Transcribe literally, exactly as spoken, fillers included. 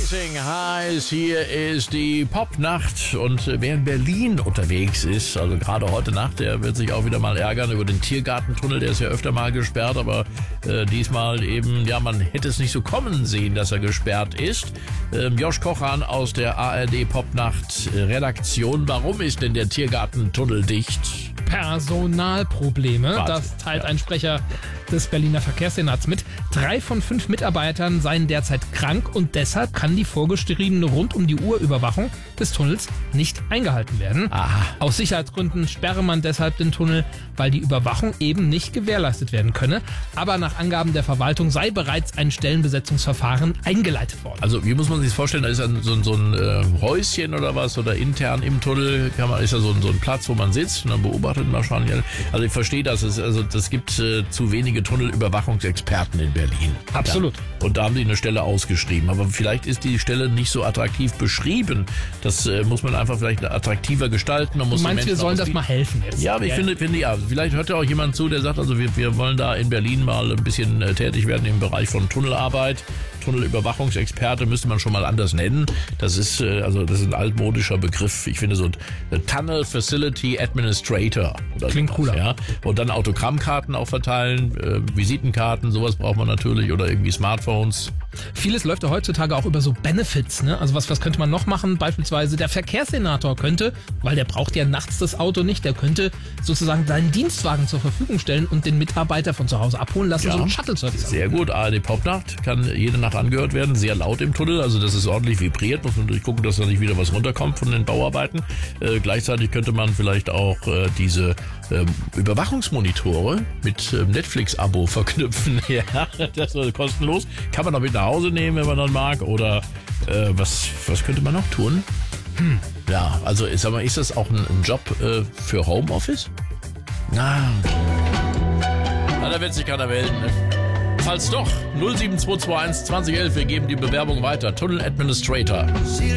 Racing heißt, hier ist die Popnacht und wer in Berlin unterwegs ist, also gerade heute Nacht, der wird sich auch wieder mal ärgern über den Tiergartentunnel, der ist ja öfter mal gesperrt, aber äh, diesmal eben, ja, man hätte es nicht so kommen sehen, dass er gesperrt ist. Ähm, Josh Kochan aus der A R D Popnacht Redaktion, warum ist denn der Tiergartentunnel dicht? Personalprobleme. Wahnsinn, Das teilt ja. ein Sprecher des Berliner Verkehrssenats mit. Drei von fünf Mitarbeitern seien derzeit krank und deshalb kann die vorgeschriebene Rund-um-die-Uhr-Überwachung des Tunnels nicht eingehalten werden. Aha. Aus Sicherheitsgründen sperre man deshalb den Tunnel, weil die Überwachung eben nicht gewährleistet werden könne. Aber nach Angaben der Verwaltung sei bereits ein Stellenbesetzungsverfahren eingeleitet worden. Also wie muss man sich das vorstellen? Da ist ein, so, so ein äh, Häuschen oder was oder intern im Tunnel kann man, ist da so, ein, so ein Platz, wo man sitzt und dann beobachtet man wahrscheinlich. Also ich verstehe das. Es, also das gibt äh, zu wenige Tunnelüberwachungsexperten in Berlin. Absolut. Ja. Und da haben sie eine Stelle ausgeschrieben. Aber vielleicht ist die Stelle nicht so attraktiv beschrieben. Das äh, muss man einfach vielleicht attraktiver gestalten. Man muss Du meinst, wir sollen das ausbieten. mal helfen jetzt? Ja, aber ich ja. finde, finde ja, vielleicht hört ja auch jemand zu, der sagt, also wir, wir wollen da in Berlin mal ein bisschen äh, tätig werden im Bereich von Tunnelarbeit. Tunnelüberwachungsexperte müsste man schon mal anders nennen. Das ist äh, also das ist ein altmodischer Begriff. Ich finde so ein Tunnel Facility Administrator. Oder Klingt sowas, cooler. Ja? Und dann Autogrammkarten auch verteilen, äh, Visitenkarten, sowas braucht man natürlich oder irgendwie Smartphones. Vieles läuft ja heutzutage auch über so Benefits, ne? Also was, was könnte man noch machen? Beispielsweise der Verkehrssenator könnte, weil der braucht ja nachts das Auto nicht, der könnte sozusagen seinen Dienstwagen zur Verfügung stellen und den Mitarbeiter von zu Hause abholen lassen, Ja. so einen Shuttle-Service. Sehr gut, A R D Popnacht kann jede Nacht angehört werden, sehr laut im Tunnel, also das ist ordentlich vibriert, muss man natürlich gucken, dass da nicht wieder was runterkommt von den Bauarbeiten. Äh, gleichzeitig könnte man vielleicht auch äh, diese ähm, Überwachungsmonitore mit ähm, Netflix-Abo verknüpfen. Ja, das ist kostenlos. Kann man auch mit nach Hause nehmen, wenn man dann mag. Oder äh, was, was könnte man noch tun? Hm. Ja, also ich sag mal, ist das auch ein, ein Job äh, für Homeoffice? Na, Na, da wird sich keiner melden, ne? Falls doch, null sieben zwei zwei eins zwanzig elf, wir geben die Bewerbung weiter. Tunnel Administrator.